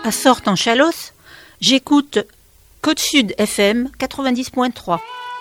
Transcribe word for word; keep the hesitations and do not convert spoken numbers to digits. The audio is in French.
à Sortes en Chalosse, j'écoute Côte Sud F M quatre-vingt-dix point trois.